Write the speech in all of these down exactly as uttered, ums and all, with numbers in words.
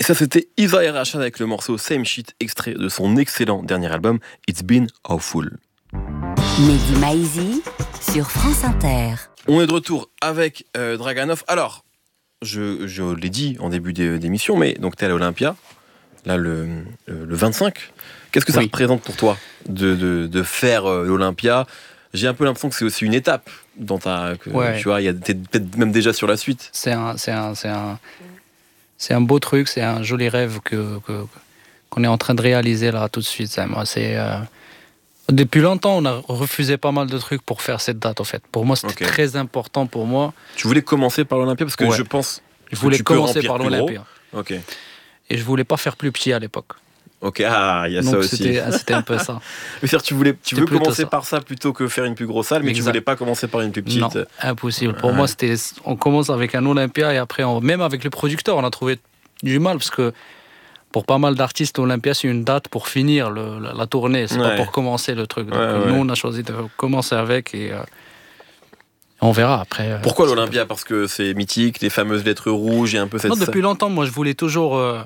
Et ça, c'était Isaiah Rashad avec le morceau Same Shit, extrait de son excellent dernier album It's Been Awful. Mehdi Maizi sur France Inter. On est de retour avec euh, Draganov. Alors, je, je l'ai dit en début d'émission, mais donc t'es à l'Olympia, là le, le vingt-cinq. Qu'est-ce que ça oui. représente pour toi de, de, de faire euh, l'Olympia ? J'ai un peu l'impression que c'est aussi une étape dans ta, que, ouais. tu vois, il y a t'es peut-être même déjà sur la suite. C'est un, c'est un, c'est un, c'est un beau truc, c'est un joli rêve que, que qu'on est en train de réaliser là tout de suite. Ça, moi, c'est euh... depuis longtemps, on a refusé pas mal de trucs pour faire cette date. En fait, pour moi, c'était okay. très important pour moi. Tu voulais commencer par l'Olympia parce que ouais. je pense. Je voulais commencer par l'Olympia. Ok. Et je voulais pas faire plus petit à l'époque. Ok, ah, il y a Donc ça aussi. C'était, c'était un peu ça. Mais c'est-à-dire, tu voulais, tu veux commencer ça. par ça plutôt que faire une plus grosse salle, mais exact. Tu voulais pas commencer par une plus petite. Non, impossible. Pour ouais. moi, c'était, on commence avec un Olympia et après, on, même avec le producteur, on a trouvé du mal parce que pour pas mal d'artistes, l'Olympia, c'est une date pour finir le, la, la tournée, c'est ouais. pas pour commencer le truc. Donc, ouais, nous, ouais. on a choisi de commencer avec et euh, on verra après. Pourquoi l'Olympia ? Parce que c'est mythique, les fameuses lettres rouges, il y a un peu cette. Non, depuis longtemps, moi, je voulais toujours. Euh,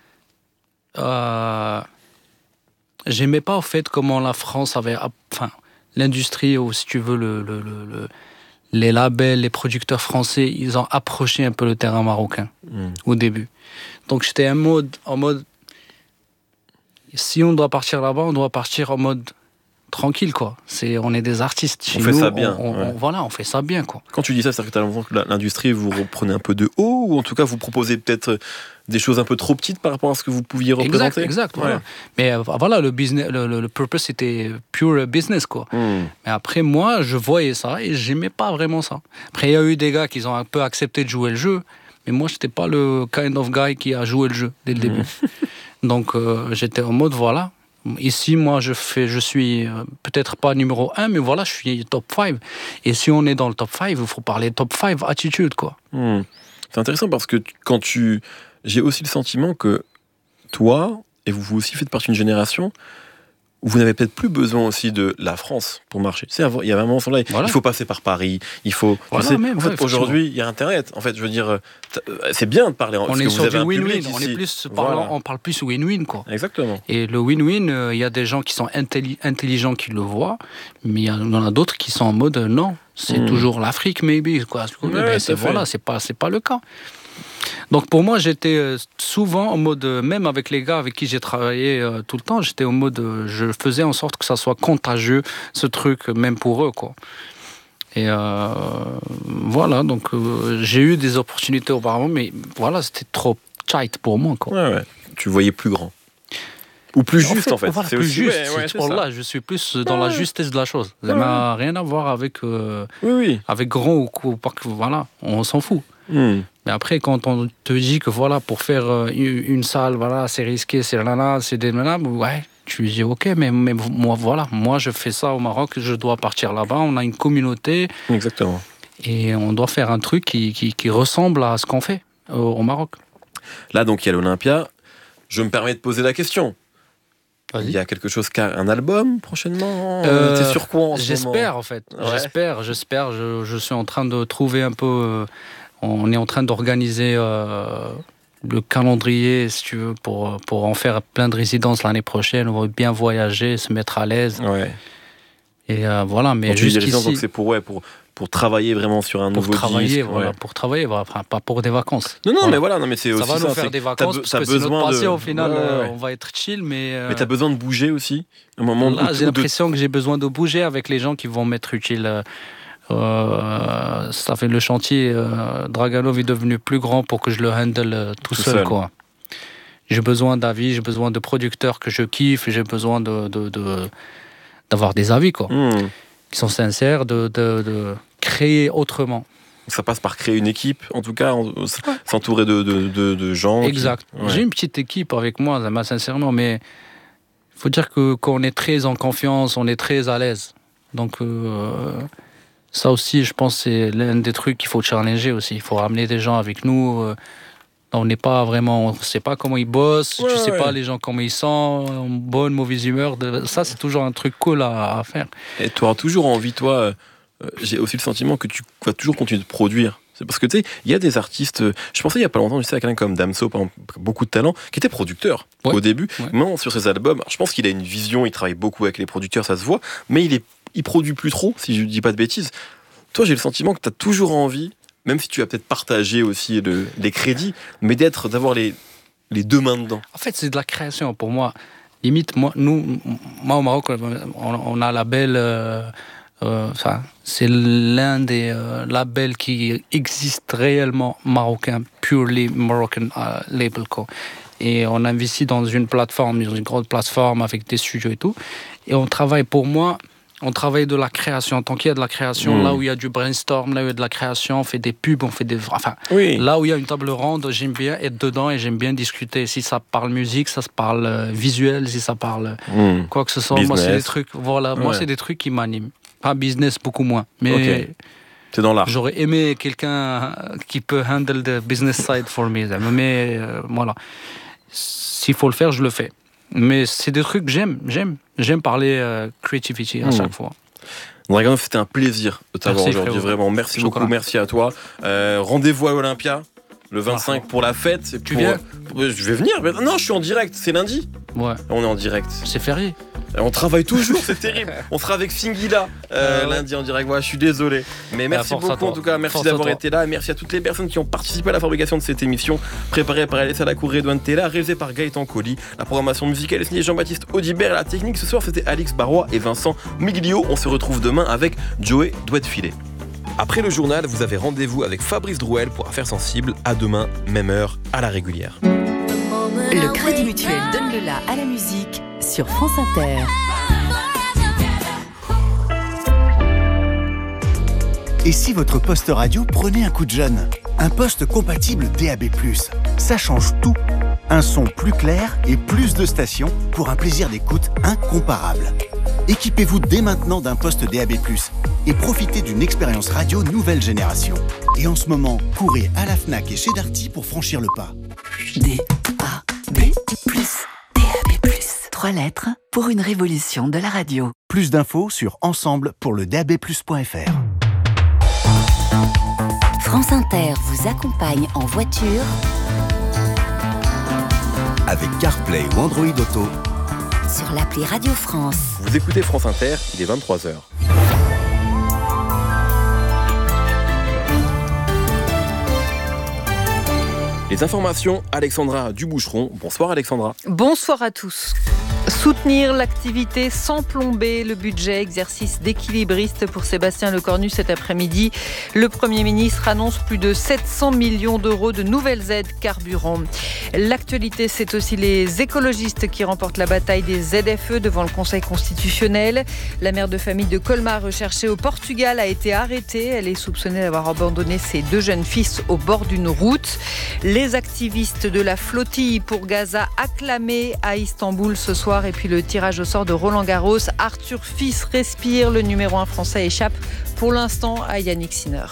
Euh, j'aimais pas au fait comment la France avait, enfin, l'industrie ou si tu veux le, le, le, le, les labels, les producteurs français, ils ont approché un peu le terrain marocain mmh. au début. Donc j'étais en mode, en mode, si on doit partir là-bas, on doit partir en mode tranquille quoi. C'est, on est des artistes. Chez on fait nous, ça bien. On, on, ouais. on, voilà, on fait ça bien quoi. Quand tu dis ça, c'est que tu as l'impression que l'industrie vous reprenez un peu de haut ou en tout cas vous proposez peut-être des choses un peu trop petites par rapport à ce que vous pouviez représenter. Exact, exact. Ouais. Voilà. Mais euh, voilà, le business, le, le, le purpose c'était pure business quoi. Mm. Mais après moi, je voyais ça et j'aimais pas vraiment ça. Après il y a eu des gars qui ont un peu accepté de jouer le jeu, mais moi j'étais pas le kind of guy qui a joué le jeu dès le mm. début. Donc euh, j'étais en mode voilà. Ici, moi, je fais, je suis euh, peut-être pas numéro un, mais voilà, je suis top cinq. Et si on est dans le top cinq, il faut parler top cinq attitude, quoi. Mmh. C'est intéressant parce que quand tu... J'ai aussi le sentiment que toi, et vous, vous aussi faites partie d'une génération où vous n'avez peut-être plus besoin aussi de la France pour marcher. Tu sais, il y a vraiment là, voilà. Il faut passer par Paris, il faut... Voilà, sais, même, en fait, ouais, aujourd'hui, il y a Internet. En fait, je veux dire, c'est bien de parler... On parce est que sur vous du avez win-win, on, est plus parlant, voilà. on parle plus win-win, quoi. Exactement. Et le win-win, il euh, y a des gens qui sont intelli- intelligents qui le voient, mais il y en a d'autres qui sont en mode, euh, non, c'est mmh. toujours l'Afrique, maybe, quoi. Ouais, ben, c'est, voilà, c'est pas, c'est pas le cas. Donc pour moi, j'étais souvent en mode, même avec les gars avec qui j'ai travaillé euh, tout le temps, j'étais en mode, euh, je faisais en sorte que ça soit contagieux, ce truc, même pour eux, quoi. Et euh, voilà, donc euh, j'ai eu des opportunités auparavant, mais voilà, c'était trop tight pour moi, quoi. Ouais, ouais. Tu voyais plus grand. Ou plus en juste, fait, en fait. Voilà, c'est plus aussi, juste. ouais, ouais, c'est c'est là, je suis plus dans ouais. la justesse de la chose. Ça n'a ouais. rien à voir avec, euh, oui, oui. avec grand ou quoi. Voilà, on s'en fout. Mm. Mais après, quand on te dit que voilà, pour faire euh, une salle, voilà, c'est risqué, c'est là, c'est des là, ouais, tu dis ok, mais, mais moi, voilà, moi je fais ça au Maroc, je dois partir là-bas, on a une communauté. Exactement. Et on doit faire un truc qui, qui, qui ressemble à ce qu'on fait au, au Maroc. Là, donc, il y a l'Olympia. Je me permets de poser la question. Vas-y. Il y a quelque chose, un album prochainement euh, T'es sur quoi en ce J'espère, moment en fait. Ouais. J'espère, j'espère. Je, je suis en train de trouver un peu... Euh, on est en train d'organiser euh, le calendrier, si tu veux, pour, pour en faire plein de résidences l'année prochaine. On va bien voyager, se mettre à l'aise. Ouais. Et euh, voilà, mais Quand tu dis jusqu'ici... donc c'est pour, ouais, pour, pour travailler vraiment sur un pour nouveau travailler, disque. Voilà, ouais. Pour travailler, voilà, enfin, pas pour des vacances. Non, non, voilà. mais voilà, non, mais c'est ça aussi va nous ça, faire c'est... des vacances, t'as, parce t'as que c'est notre passion, de... au final, ouais, ouais, ouais. euh, on va être chill, mais... Euh... Mais t'as besoin de bouger aussi un moment Là, où, j'ai où l'impression de... que j'ai besoin de bouger avec les gens qui vont m'être utiles. Euh, ça fait le chantier. Euh, Draganov est devenu plus grand pour que je le handle euh, tout, tout seul, seul. Quoi. J'ai besoin d'avis, j'ai besoin de producteurs que je kiffe, j'ai besoin de, de, de, d'avoir des avis, quoi. Mmh. Qui sont sincères, de, de, de créer autrement. Ça passe par créer une équipe, en tout cas, en, s'entourer de, de, de, de gens. Exact. Qui... Ouais. J'ai une petite équipe avec moi, sincèrement, mais il faut dire que quand on est très en confiance, on est très à l'aise. Donc, euh, ça aussi, je pense, c'est l'un des trucs qu'il faut challenger aussi. Il faut ramener des gens avec nous. Euh, on n'est pas vraiment, on ne sait pas comment ils bossent, ouais, tu ne sais ouais. pas les gens comment ils sont, en bonne, mauvaise humeur. De, ça, c'est toujours un truc cool à, à faire. Et tu auras toujours envie, toi, euh, j'ai aussi le sentiment que tu vas toujours continuer de produire. Parce que tu sais, il y a des artistes. Je pensais il y a pas longtemps, tu sais, à quelqu'un comme Damso, par exemple, beaucoup de talent, qui était producteur ouais. au début. Ouais. Maintenant, sur ses albums, alors, je pense qu'il a une vision, il travaille beaucoup avec les producteurs, ça se voit, mais il est, il produit plus trop, si je dis pas de bêtises. Toi, j'ai le sentiment que tu as toujours envie, même si tu as peut-être partagé aussi le, les crédits, mais d'être, d'avoir les, les deux mains dedans. En fait, c'est de la création pour moi. Limite, moi, nous, moi au Maroc, on, on a un label. Euh, Euh, enfin, c'est l'un des euh, labels qui existe réellement marocain, purely Moroccan uh, label quoi. Et on investit dans une plateforme, dans une grande plateforme avec des studios et tout. Et on travaille, pour moi, on travaille de la création. Tant qu'il y a de la création, mmh. là où il y a du brainstorm, là où il y a de la création, on fait des pubs, on fait des... Enfin, oui. là où il y a une table ronde, j'aime bien être dedans et j'aime bien discuter. Si ça parle musique, ça se parle euh, visuel, si ça parle mmh. quoi que ce soit. Business. Moi, c'est des trucs, voilà, ouais. moi, c'est des trucs qui m'animent. Pas business, beaucoup moins. Mais okay. C'est dans l'art. J'aurais aimé quelqu'un qui peut handle the business side for me. Mais euh, voilà. S'il faut le faire, je le fais. Mais c'est des trucs que j'aime. J'aime, j'aime parler euh, creativity à mmh. chaque fois. Draganov, c'était un plaisir de t'avoir merci, aujourd'hui. Frérot. Vraiment, merci je beaucoup. Crois. Merci à toi. Euh, rendez-vous à Olympia le vingt-cinq pour la fête. C'est tu pour, viens pour, Je vais venir. Mais non, je suis en direct. C'est lundi. Ouais. On est en direct. C'est férié. On travaille toujours, c'est terrible. On sera avec Fingila euh, euh, ouais. lundi en direct. Voilà, je suis désolé. Mais merci beaucoup en tout cas. Merci force d'avoir été là. Merci à toutes les personnes qui ont participé à la fabrication de cette émission. Préparée par Alessa Lacour et Edouane Tella, réalisée par Gaëtan Colli. La programmation musicale est signée Jean-Baptiste Audibert. La technique ce soir, c'était Alix Barrois et Vincent Miglio. On se retrouve demain avec Joey Douet-Filet. Après le journal, vous avez rendez-vous avec Fabrice Drouel pour Affaires sensibles. À demain, même heure, à la régulière. Le Crédit Mutuel donne le la à la musique sur France Inter. Et si votre poste radio prenait un coup de jeune ? Un poste compatible D A B plus, ça change tout. Un son plus clair et plus de stations pour un plaisir d'écoute incomparable. Équipez-vous dès maintenant d'un poste D A B plus et profitez d'une expérience radio nouvelle génération. Et en ce moment, courez à la Fnac et chez Darty pour franchir le pas. D A B plus, D A B plus. Trois lettres pour une révolution de la radio. Plus d'infos sur ensemble pour le D A B plus point F R. France Inter vous accompagne en voiture avec CarPlay ou Android Auto sur l'appli Radio France. Vous écoutez France Inter, il est vingt-trois heures. Les informations, Alexandra Duboucheron. Bonsoir Alexandra. Bonsoir à tous. Soutenir l'activité sans plomber le budget, exercice d'équilibriste pour Sébastien Lecornu cet après-midi. Le Premier ministre annonce plus de sept cents millions d'euros de nouvelles aides carburant. L'actualité, c'est aussi les écologistes qui remportent la bataille des Z F E devant le Conseil constitutionnel. La mère de famille de Colmar, recherchée au Portugal, a été arrêtée. Elle est soupçonnée d'avoir abandonné ses deux jeunes fils au bord d'une route. Les activistes de la flottille pour Gaza acclamés à Istanbul ce soir. Et puis le tirage au sort de Roland Garros. Arthur Fils respire. Le numéro un français échappe pour l'instant à Yannick Sinner.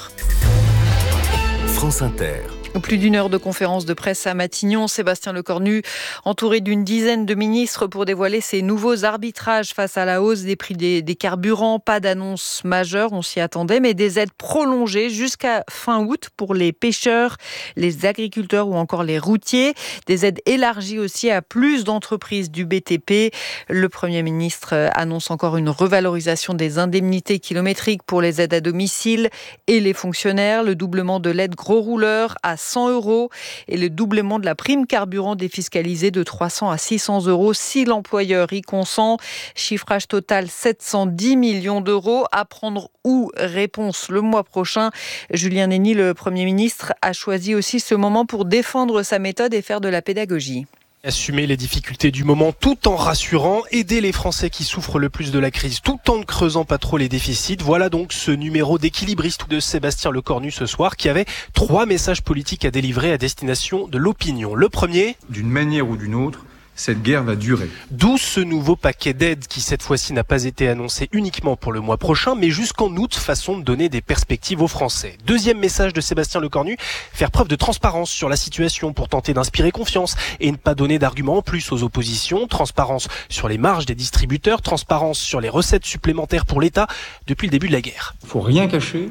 France Inter. Plus d'une heure de conférence de presse à Matignon. Sébastien Lecornu, entouré d'une dizaine de ministres pour dévoiler ses nouveaux arbitrages face à la hausse des prix des, des carburants. Pas d'annonce majeure, on s'y attendait, mais des aides prolongées jusqu'à fin août pour les pêcheurs, les agriculteurs ou encore les routiers. Des aides élargies aussi à plus d'entreprises du B T P. Le Premier ministre annonce encore une revalorisation des indemnités kilométriques pour les aides à domicile et les fonctionnaires. Le doublement de l'aide gros rouleur à cent euros et le doublement de la prime carburant défiscalisée de trois cents à six cents euros si l'employeur y consent. Chiffrage total sept cent dix millions d'euros. À prendre où ? Réponse le mois prochain. Julien Nény, le Premier ministre, a choisi aussi ce moment pour défendre sa méthode et faire de la pédagogie. Assumer les difficultés du moment tout en rassurant, aider les Français qui souffrent le plus de la crise tout en ne creusant pas trop les déficits. Voilà donc ce numéro d'équilibriste de Sébastien Lecornu ce soir qui avait trois messages politiques à délivrer à destination de l'opinion. Le premier, d'une manière ou d'une autre, cette guerre va durer. D'où ce nouveau paquet d'aides qui cette fois-ci n'a pas été annoncé uniquement pour le mois prochain, mais jusqu'en août, façon de donner des perspectives aux Français. Deuxième message de Sébastien Lecornu, faire preuve de transparence sur la situation pour tenter d'inspirer confiance et ne pas donner d'arguments en plus aux oppositions. Transparence sur les marges des distributeurs, transparence sur les recettes supplémentaires pour l'État depuis le début de la guerre. Il ne faut rien cacher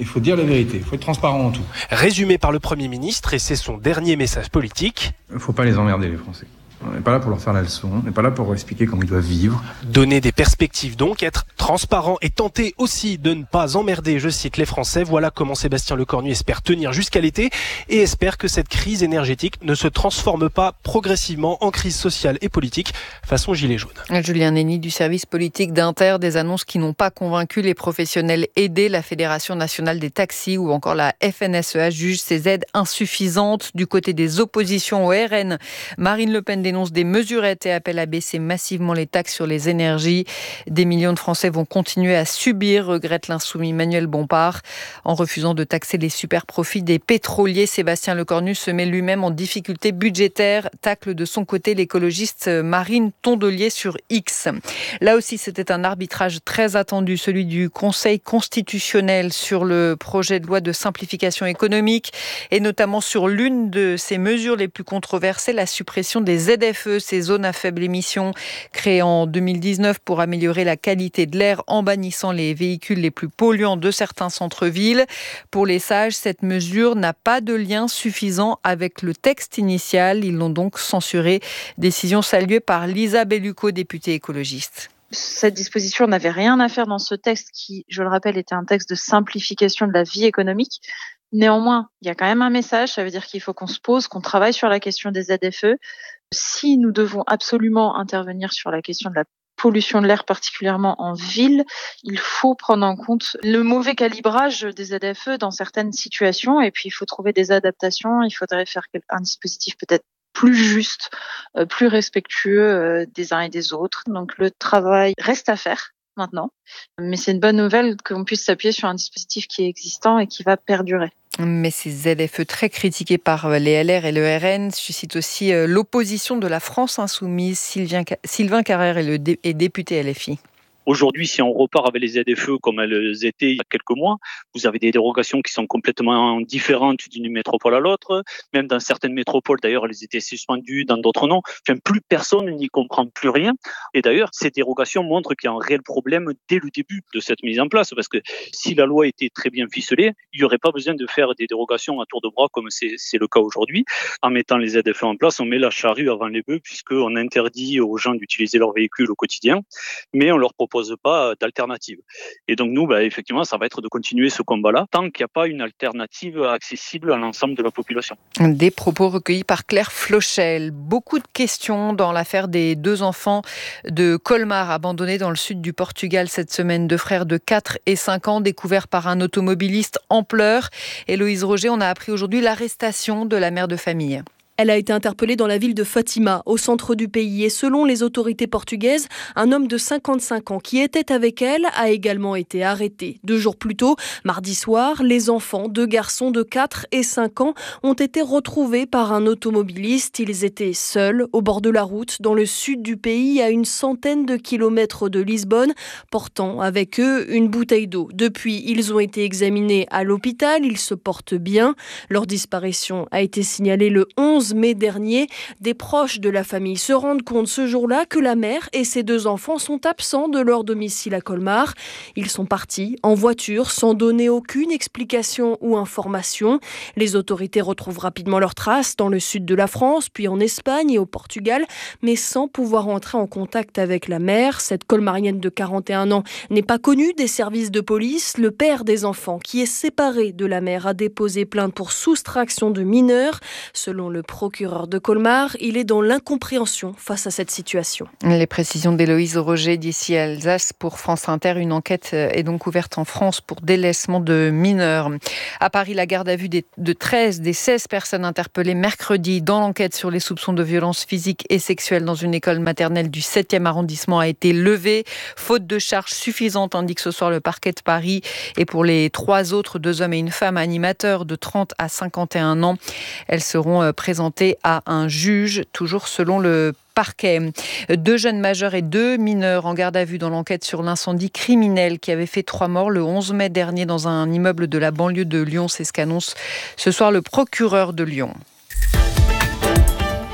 Il faut dire la vérité, il faut être transparent en tout. Résumé par le Premier ministre, et c'est son dernier message politique. Il ne faut pas les emmerder, les Français. On n'est pas là pour leur faire la leçon, on n'est pas là pour leur expliquer comment ils doivent vivre. Donner des perspectives donc, être transparent et tenter aussi de ne pas emmerder, je cite, les Français. Voilà comment Sébastien Lecornu espère tenir jusqu'à l'été et espère que cette crise énergétique ne se transforme pas progressivement en crise sociale et politique façon gilet jaune. Julien Nény du service politique d'Inter, des annonces qui n'ont pas convaincu les professionnels aidés. La Fédération nationale des taxis ou encore la F N S E A jugent ces aides insuffisantes. Du côté des oppositions au R N, Marine Le Pen dénonce des mesurettes et appelle à baisser massivement les taxes sur les énergies. Des millions de Français vont continuer à subir, regrette l'insoumis Manuel Bompard. En refusant de taxer les super profits des pétroliers, Sébastien Lecornu se met lui-même en difficulté budgétaire. Tacle de son côté l'écologiste Marine Tondelier sur X. Là aussi, c'était un arbitrage très attendu, celui du Conseil constitutionnel sur le projet de loi de simplification économique et notamment sur l'une de ses mesures les plus controversées, la suppression des Z F E, ces zones à faible émission créées en deux mille dix-neuf pour améliorer la qualité de l'air en bannissant les véhicules les plus polluants de certains centres-villes. Pour les sages, cette mesure n'a pas de lien suffisant avec le texte initial. Ils l'ont donc censurée. Décision saluée par Lisa Bellucco, députée écologiste. Cette disposition n'avait rien à faire dans ce texte qui, je le rappelle, était un texte de simplification de la vie économique. Néanmoins, il y a quand même un message, ça veut dire qu'il faut qu'on se pose, qu'on travaille sur la question des Z F E. Si nous devons absolument intervenir sur la question de la pollution de l'air, particulièrement en ville, il faut prendre en compte le mauvais calibrage des Z F E dans certaines situations et puis il faut trouver des adaptations, il faudrait faire un dispositif peut-être plus juste, plus respectueux des uns et des autres. Donc le travail reste à faire maintenant, mais c'est une bonne nouvelle qu'on puisse s'appuyer sur un dispositif qui est existant et qui va perdurer. Mais ces Z F E très critiqués par les L R et le R N suscitent aussi l'opposition de la France insoumise. Sylvain, Sylvain Carrère est, le dé, est député L F I. Aujourd'hui, si on repart avec les Z F E comme elles étaient il y a quelques mois, vous avez des dérogations qui sont complètement différentes d'une métropole à l'autre. Même dans certaines métropoles, d'ailleurs, elles étaient suspendues, dans d'autres non. Enfin, plus personne n'y comprend plus rien. Et d'ailleurs, ces dérogations montrent qu'il y a un réel problème dès le début de cette mise en place. Parce que si la loi était très bien ficelée, il n'y aurait pas besoin de faire des dérogations à tour de bras comme c'est, c'est le cas aujourd'hui. En mettant les Z F E en place, on met la charrue avant les bœufs puisqu'on interdit aux gens d'utiliser leur véhicule au quotidien, mais on leur propose pose pas d'alternative. Et donc nous, bah, effectivement, ça va être de continuer ce combat-là tant qu'il n'y a pas une alternative accessible à l'ensemble de la population. Des propos recueillis par Claire Flochel. Beaucoup de questions dans l'affaire des deux enfants de Colmar abandonnés dans le sud du Portugal cette semaine. Deux frères de quatre et cinq ans découverts par un automobiliste en pleurs. Héloïse Roger, on a appris aujourd'hui l'arrestation de la mère de famille. Elle a été interpellée dans la ville de Fatima, au centre du pays. Et selon les autorités portugaises, un homme de cinquante-cinq ans qui était avec elle a également été arrêté. Deux jours plus tôt, mardi soir, les enfants, deux garçons de quatre et cinq ans, ont été retrouvés par un automobiliste. Ils étaient seuls, au bord de la route, dans le sud du pays, à une centaine de kilomètres de Lisbonne, portant avec eux une bouteille d'eau. Depuis, ils ont été examinés à l'hôpital. Ils se portent bien. Leur disparition a été signalée le onze mai dernier. Des proches de la famille se rendent compte ce jour-là que la mère et ses deux enfants sont absents de leur domicile à Colmar. Ils sont partis en voiture sans donner aucune explication ou information. Les autorités retrouvent rapidement leurs traces dans le sud de la France, puis en Espagne et au Portugal, mais sans pouvoir entrer en contact avec la mère. Cette colmarienne de quarante et un ans n'est pas connue des services de police. Le père des enfants, qui est séparé de la mère, a déposé plainte pour soustraction de mineurs. Selon le procureur de Colmar, il est dans l'incompréhension face à cette situation. Les précisions d'Héloïse Roger d'ici Alsace pour France Inter. Une enquête est donc ouverte en France pour délaissement de mineurs. À Paris, la garde à vue de treize des seize personnes interpellées mercredi dans l'enquête sur les soupçons de violences physiques et sexuelles dans une école maternelle du septième arrondissement a été levée. Faute de charges suffisantes, indique ce soir le parquet de Paris. Et pour les trois autres, deux hommes et une femme animateurs de trente à cinquante et un ans, elles seront présentées à un juge, toujours selon le parquet. Deux jeunes majeurs et deux mineurs en garde à vue dans l'enquête sur l'incendie criminel qui avait fait trois morts le onze mai dernier dans un immeuble de la banlieue de Lyon. C'est ce qu'annonce ce soir le procureur de Lyon.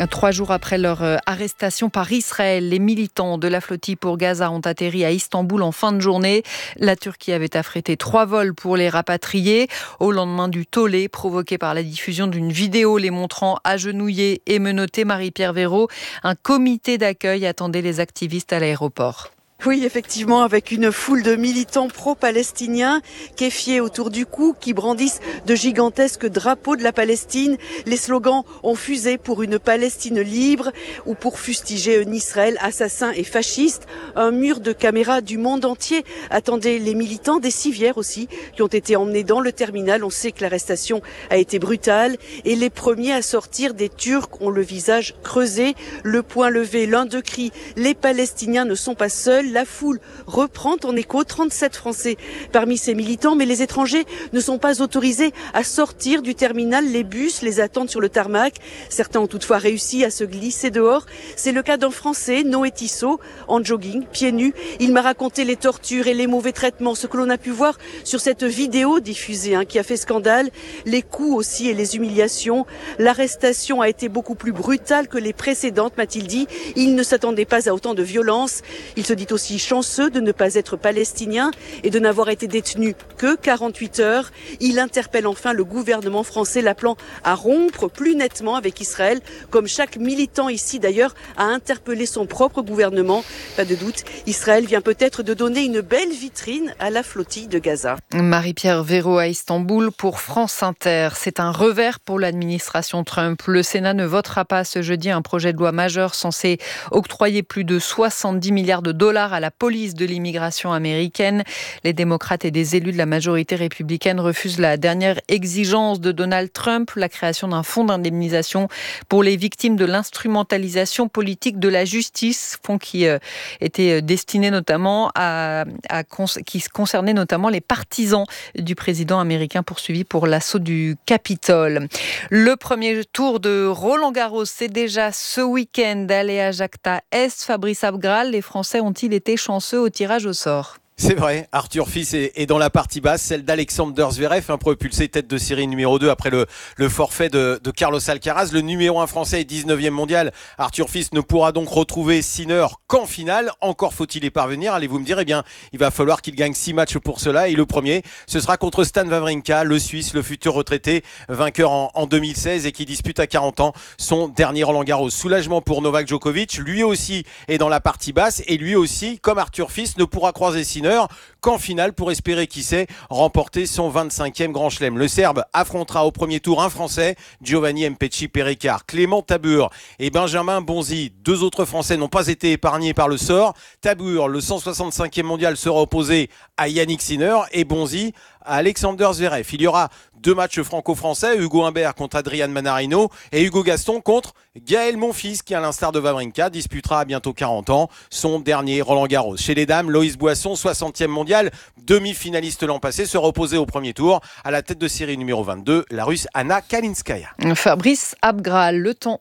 Trois jours après leur arrestation par Israël, les militants de la flottille pour Gaza ont atterri à Istanbul en fin de journée. La Turquie avait affrété trois vols pour les rapatrier au lendemain du tollé provoqué par la diffusion d'une vidéo les montrant agenouillés et menottés. Marie-Pierre Véraud, un comité d'accueil attendait les activistes à l'aéroport. Oui, effectivement, avec une foule de militants pro-palestiniens, kéfiés autour du cou, qui brandissent de gigantesques drapeaux de la Palestine. Les slogans ont fusé pour une Palestine libre ou pour fustiger un Israël assassin et fasciste. Un mur de caméras du monde entier attendait les militants, des civières aussi, qui ont été emmenés dans le terminal. On sait que l'arrestation a été brutale et les premiers à sortir des Turcs ont le visage creusé, le poing levé. L'un d'eux crie « Les Palestiniens ne sont pas seuls ». La foule reprend en écho, trente-sept Français parmi ces militants, mais les étrangers ne sont pas autorisés à sortir du terminal. Les bus les attendent sur le tarmac. Certains ont toutefois réussi à se glisser dehors. C'est le cas d'un Français, Noé Tissot, en jogging, pieds nus. Il m'a raconté les tortures et les mauvais traitements, ce que l'on a pu voir sur cette vidéo diffusée hein, qui a fait scandale. Les coups aussi et les humiliations. L'arrestation a été beaucoup plus brutale que les précédentes, m'a-t-il dit. Il ne s'attendait pas à autant de violence. Il se dit aussi chanceux de ne pas être palestinien et de n'avoir été détenu que quarante-huit heures. Il interpelle enfin le gouvernement français, l'appelant à rompre plus nettement avec Israël, comme chaque militant ici d'ailleurs a interpellé son propre gouvernement. Pas de doute, Israël vient peut-être de donner une belle vitrine à la flottille de Gaza. Marie-Pierre Véraud à Istanbul pour France Inter. C'est un revers pour l'administration Trump. Le Sénat ne votera pas ce jeudi un projet de loi majeur censé octroyer plus de soixante-dix milliards de dollars à la police de l'immigration américaine. Les démocrates et des élus de la majorité républicaine refusent la dernière exigence de Donald Trump, la création d'un fonds d'indemnisation pour les victimes de l'instrumentalisation politique de la justice, fonds qui euh, était destiné notamment à, à qui concernait notamment les partisans du président américain poursuivi pour l'assaut du Capitole. Le premier tour de Roland-Garros, c'est déjà ce week-end. Allez à Jacta Est, Fabrice Abgral, les Français ont-ils été chanceux au tirage au sort? C'est vrai, Arthur Fils est, est dans la partie basse, celle d'Alexander Zverev, un propulsé tête de série numéro deux après le, le forfait de, de Carlos Alcaraz. Le numéro un français et dix-neuvième mondial, Arthur Fils, ne pourra donc retrouver Sinner qu'en finale. Encore faut-il y parvenir, allez-vous me dire, eh bien, il va falloir qu'il gagne six matchs pour cela. Et le premier, ce sera contre Stan Wawrinka, le Suisse, le futur retraité, vainqueur en, en deux mille seize et qui dispute à quarante ans son dernier Roland-Garros. Soulagement pour Novak Djokovic, lui aussi est dans la partie basse et lui aussi, comme Arthur Fils, ne pourra croiser Sinner qu'en finale pour espérer, qui sait, remporter son vingt-cinquième Grand Chelem. Le Serbe affrontera au premier tour un Français, Giovanni Mpetshi Perricard. Clément Tabur et Benjamin Bonzi, deux autres Français, n'ont pas été épargnés par le sort. Tabur, le cent soixante-cinquième mondial, sera opposé à Yannick Sinner et Bonzi à Alexander Zverev. Il y aura deux matchs franco-français, Hugo Humbert contre Adrian Manarino et Hugo Gaston contre Gaël Monfils qui, à l'instar de Wawrinka, disputera à bientôt quarante ans son dernier Roland-Garros. Chez les dames, Loïs Boisson, soixantième mondial, demi-finaliste l'an passé, sera opposé au premier tour à la tête de série numéro vingt-deux, la Russe Anna Kalinskaya. Fabrice Abgral, le temps.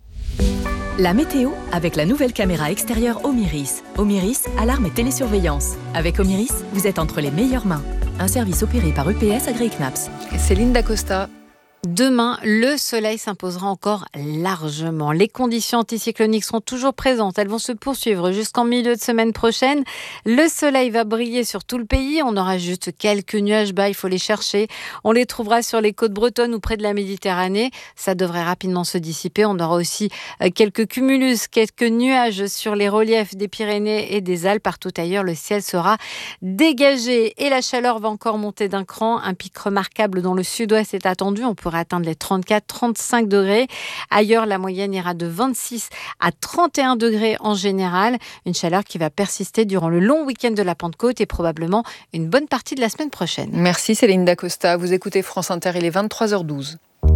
La météo avec la nouvelle caméra extérieure Omiris. Omiris, alarme et télésurveillance. Avec Omiris, vous êtes entre les meilleures mains. Un service opéré par U P S AgriKnaps. Céline Dacosta. Demain, le soleil s'imposera encore largement. Les conditions anticycloniques seront toujours présentes. Elles vont se poursuivre jusqu'en milieu de semaine prochaine. Le soleil va briller sur tout le pays. On aura juste quelques nuages bas, il faut les chercher. On les trouvera sur les côtes bretonnes ou près de la Méditerranée. Ça devrait rapidement se dissiper. On aura aussi quelques cumulus, quelques nuages sur les reliefs des Pyrénées et des Alpes. Partout ailleurs, le ciel sera dégagé. Et la chaleur va encore monter d'un cran. Un pic remarquable dans le sud-ouest est attendu. On pourra atteindre les trente-quatre à trente-cinq degrés. Ailleurs, la moyenne ira de vingt-six à trente et un degrés en général. Une chaleur qui va persister durant le long week-end de la Pentecôte et probablement une bonne partie de la semaine prochaine. Merci Céline Dacosta. Vous écoutez France Inter, il est vingt-trois heures douze.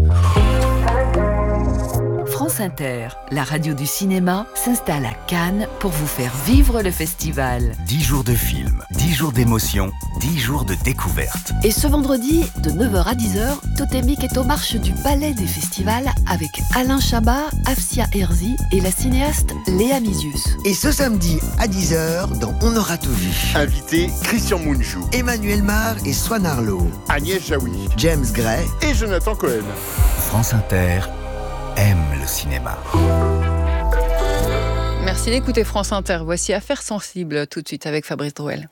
France Inter, la radio du cinéma, s'installe à Cannes pour vous faire vivre le festival. dix jours de films, dix jours d'émotion, dix jours de découverte. Et ce vendredi, de neuf heures à dix heures, Totémique est aux marches du Palais des Festivals avec Alain Chabat, Afsia Herzi et la cinéaste Léa Misius. Et ce samedi à dix heures, dans On aura tout vu. Invité Christian Mungiu, Emmanuel Mar et Swan Arlo, Agnès Jaoui, James Gray et Jonathan Cohen. France Inter, aiment le cinéma. Merci d'écouter France Inter. Voici Affaires sensibles tout de suite avec Fabrice Drouel.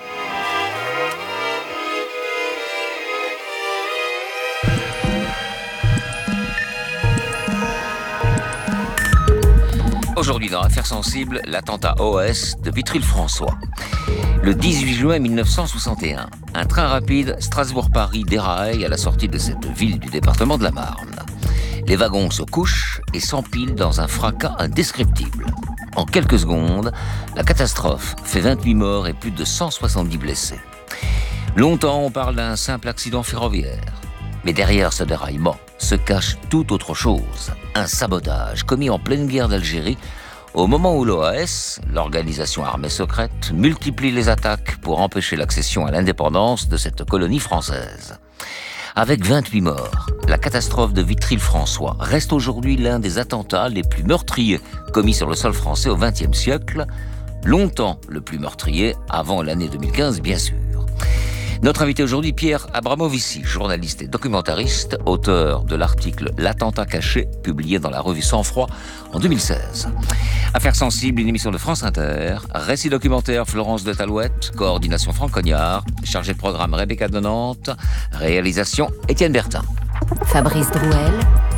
Aujourd'hui dans Affaires sensibles, l'attentat O S de Vitry-le-François. Le dix-huit juin mille neuf cent soixante et un, un train rapide Strasbourg-Paris déraille à la sortie de cette ville du département de la Marne. Les wagons se couchent et s'empilent dans un fracas indescriptible. En quelques secondes, la catastrophe fait vingt-huit morts et plus de cent soixante-dix blessés. Longtemps, on parle d'un simple accident ferroviaire. Mais derrière ce déraillement se cache tout autre chose. Un sabotage commis en pleine guerre d'Algérie au moment où l'O A S, l'organisation armée secrète, multiplie les attaques pour empêcher l'accession à l'indépendance de cette colonie française. Avec vingt-huit morts, la catastrophe de Vitry-le-François reste aujourd'hui l'un des attentats les plus meurtriers commis sur le sol français au vingtième siècle, longtemps le plus meurtrier avant l'année deux mille quinze, bien sûr. Notre invité aujourd'hui, Pierre Abramovici, journaliste et documentariste, auteur de l'article « L'attentat caché », publié dans la revue Sang Froid en deux mille seize. Affaires sensibles, une émission de France Inter, récit documentaire Florence de Talouette, coordination Franck Cognard, chargé de programme Rebecca de Nantes, réalisation Étienne Bertin. Fabrice Drouel,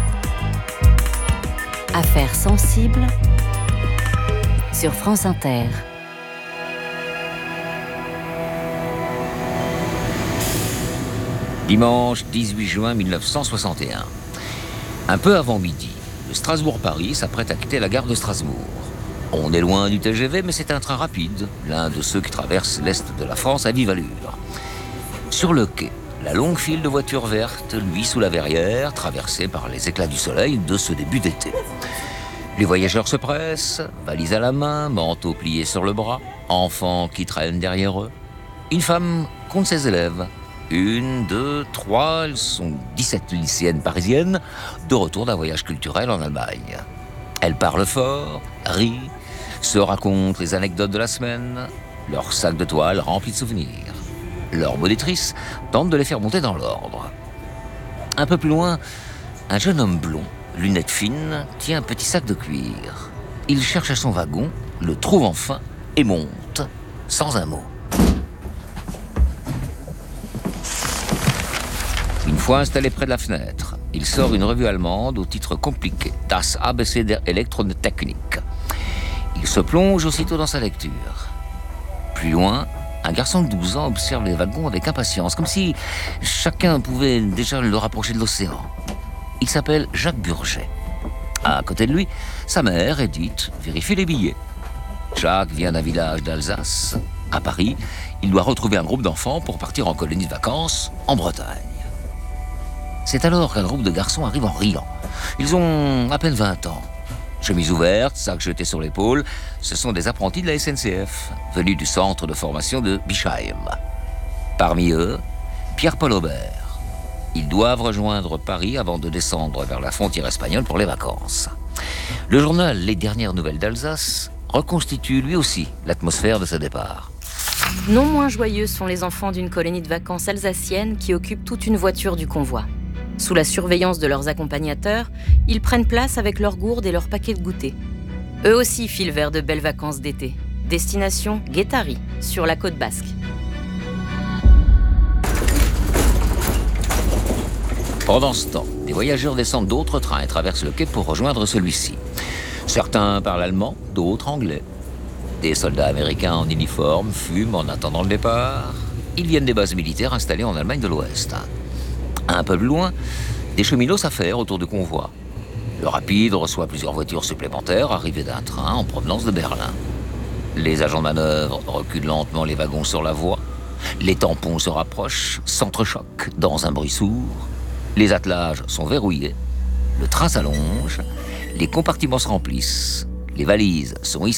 Affaires sensibles sur France Inter. Dimanche dix-huit juin mille neuf cent soixante et un. Un peu avant midi, le Strasbourg-Paris s'apprête à quitter la gare de Strasbourg. On est loin du T G V, mais c'est un train rapide, l'un de ceux qui traversent l'Est de la France à vive allure. Sur le quai, la longue file de voitures vertes luit sous la verrière, traversée par les éclats du soleil de ce début d'été. Les voyageurs se pressent, valises à la main, manteaux pliés sur le bras, enfants qui traînent derrière eux. Une femme compte ses élèves. Une, deux, trois, elles sont dix-sept lycéennes parisiennes, de retour d'un voyage culturel en Allemagne. Elles parlent fort, rient, se racontent les anecdotes de la semaine, leur sac de toile rempli de souvenirs. Leur monitrice tente de les faire monter dans l'ordre. Un peu plus loin, un jeune homme blond, lunettes fines, tient un petit sac de cuir. Il cherche à son wagon, le trouve enfin et monte, sans un mot. Une fois installé près de la fenêtre, il sort une revue allemande au titre compliqué, Das A B C der Elektrotechnik. Il se plonge aussitôt dans sa lecture. Plus loin, un garçon de douze ans observe les wagons avec impatience, comme si chacun pouvait déjà le rapprocher de l'océan. Il s'appelle Jacques Burget. À côté de lui, sa mère, Edith, vérifie les billets. Jacques vient d'un village d'Alsace. À Paris, il doit retrouver un groupe d'enfants pour partir en colonie de vacances en Bretagne. C'est alors qu'un groupe de garçons arrive en riant. Ils ont à peine vingt ans. Chemise ouverte, sac jeté sur l'épaule, ce sont des apprentis de la S N C F, venus du centre de formation de Bischheim. Parmi eux, Pierre-Paul Aubert. Ils doivent rejoindre Paris avant de descendre vers la frontière espagnole pour les vacances. Le journal Les Dernières Nouvelles d'Alsace reconstitue lui aussi l'atmosphère de ce départ. Non moins joyeux sont les enfants d'une colonie de vacances alsacienne qui occupe toute une voiture du convoi. Sous la surveillance de leurs accompagnateurs, ils prennent place avec leurs gourdes et leurs paquets de goûter. Eux aussi filent vers de belles vacances d'été. Destination Guétari, sur la côte basque. Pendant ce temps, des voyageurs descendent d'autres trains et traversent le quai pour rejoindre celui-ci. Certains parlent allemand, d'autres anglais. Des soldats américains en uniforme fument en attendant le départ. Ils viennent des bases militaires installées en Allemagne de l'Ouest. Un peu plus loin, des cheminots s'affairent autour du convoi. Le rapide reçoit plusieurs voitures supplémentaires arrivées d'un train en provenance de Berlin. Les agents de manœuvre reculent lentement les wagons sur la voie. Les tampons se rapprochent, s'entrechoquent dans un bruit sourd. Les attelages sont verrouillés. Le train s'allonge. Les compartiments se remplissent. Les valises sont hissées.